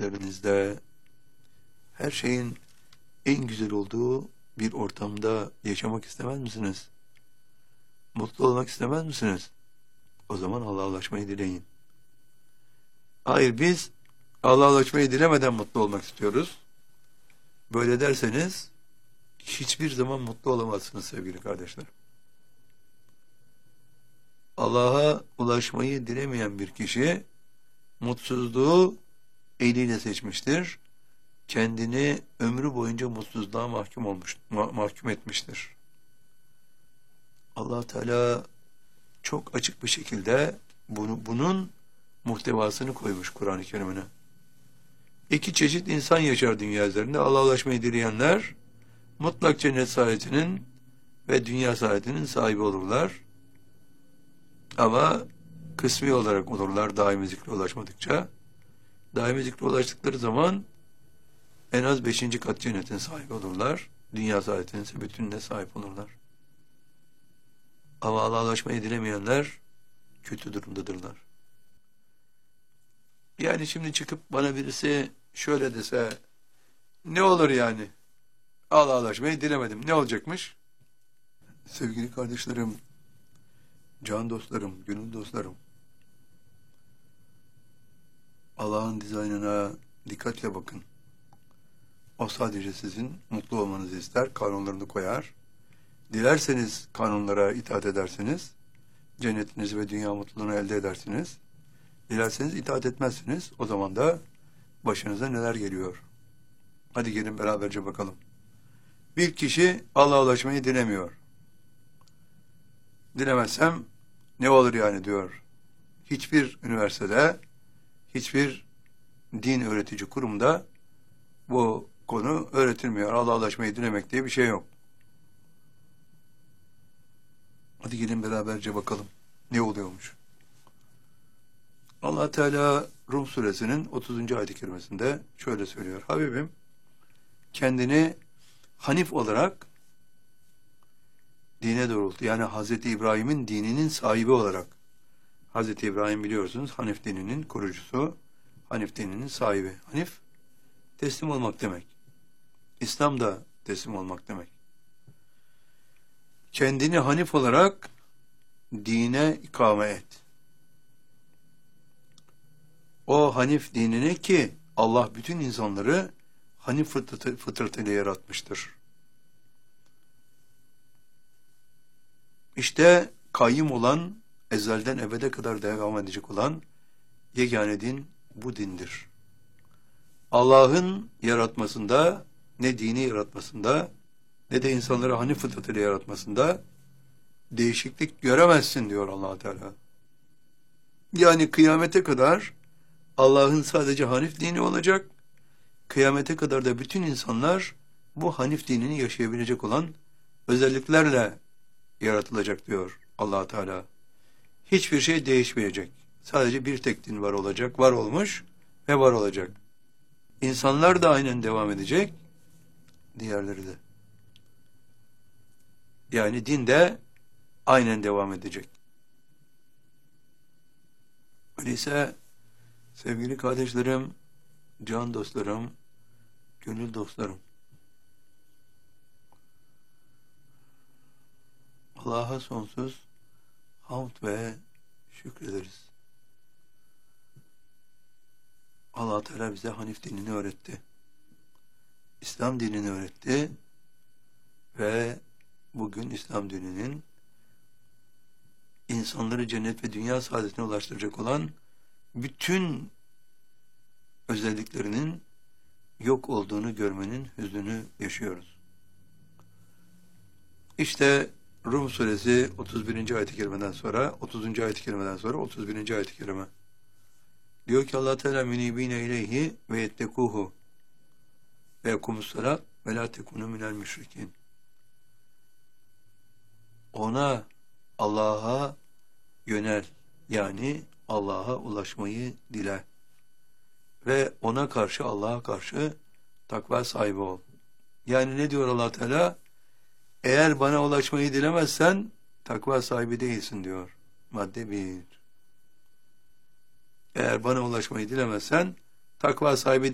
ülkelerinizde her şeyin en güzel olduğu bir ortamda yaşamak istemez misiniz? Mutlu olmak istemez misiniz? O zaman Allah'a ulaşmayı dileyin. Hayır, biz Allah'a ulaşmayı dilemeden mutlu olmak istiyoruz. Böyle derseniz hiçbir zaman mutlu olamazsınız sevgili kardeşlerim. Allah'a ulaşmayı dilemeyen bir kişi mutsuzluğu eliyle seçmiştir. Kendini ömrü boyunca mutsuzluğa mahkum etmiştir. Allah Teala çok açık bir şekilde bunun muhtevasını koymuş Kur'an-ı Kerim'ine. İki çeşit insan yaşar dünya üzerinde. Allah'a ulaşmayı dileyenler mutlak cennet saadetinin ve dünya saadetinin sahibi olurlar. Ama kısmi olarak olurlar daimi zikre ulaşmadıkça. Daimi zikre ulaştıkları zaman en az 5. kat cennetin sahibi olurlar. Dünya saadetinin ise bütününe sahip olurlar. Ama Allah'a ulaşmayı dilemeyenler kötü durumdadırlar. Yani şimdi çıkıp bana birisi şöyle dese, ne olur yani? Allah'a ulaşmayı dilemedim. Ne olacakmış? Sevgili kardeşlerim, can dostlarım, gönül dostlarım, Allah'ın dizaynına dikkatle bakın. O sadece sizin mutlu olmanızı ister, kanunlarını koyar. Dilerseniz kanunlara itaat edersiniz, cennetinizi ve dünya mutluluğunu elde edersiniz. Dilerseniz itaat etmezsiniz, o zaman da başınıza neler geliyor? Hadi gelin beraberce bakalım. Bir kişi Allah'a ulaşmayı dilemiyor. Dilemezsem ne olur yani diyor. Hiçbir üniversitede, hiçbir din öğretici kurumda bu konu öğretilmiyor. Allah'a ulaşmayı dilemek diye bir şey yok. Hadi gelin beraberce bakalım ne oluyormuş. Allah Teala Rum suresinin 30. ayet-i kerimesinde şöyle söylüyor. Habibim, kendini Hanif olarak dine doğrultu. Yani Hazreti İbrahim'in dininin sahibi olarak. Hazreti İbrahim biliyorsunuz Hanif dininin kurucusu, Hanif dininin sahibi. Hanif, teslim olmak demek. İslam da teslim olmak demek. Kendini Hanif olarak dine ikame et. O Hanif dinine ki Allah bütün insanları Hanif fıtratıyla yaratmıştır. İşte kayyım olan, ezelden ebede kadar devam edecek olan yegane din bu dindir. Allah'ın yaratmasında, ne dini yaratmasında, ne de insanları Hanif fıtratıyla yaratmasında değişiklik göremezsin diyor Allah Teala. Yani kıyamete kadar Allah'ın sadece Hanif dini olacak, kıyamete kadar da bütün insanlar bu Hanif dinini yaşayabilecek olan özelliklerle yaratılacak diyor Allah Teala. Hiçbir şey değişmeyecek. Sadece bir tek din var olacak, var olmuş ve var olacak. İnsanlar da aynen devam edecek, diğerleri de. Yani din de aynen devam edecek. Öyleyse sevgili kardeşlerim, can dostlarım, gönül dostlarım, Allah'a sonsuz hamd ve şükrederiz. Allah Teala bize Hanif dinini öğretti. İslam dinini öğretti ve bugün İslam dininin insanları cennet ve dünya saadetine ulaştıracak olan bütün özelliklerinin yok olduğunu görmenin hüznünü yaşıyoruz. İşte Rum suresi 31. ayet-i kerimeden sonra 30. ayet-i kerimeden sonra 31. ayet-i kerime. Diyor ki Allah Teala münibine ileyhi ve yettekuhu ve yekumussalat ve la tekunu minel müşrikin. Ona, Allah'a yönel, yani Allah'a ulaşmayı dile ve ona karşı, Allah'a karşı takva sahibi ol. Yani ne diyor Allah Teala? Eğer bana ulaşmayı dilemezsen takva sahibi değilsin diyor. Madde 1. Eğer bana ulaşmayı dilemezsen takva sahibi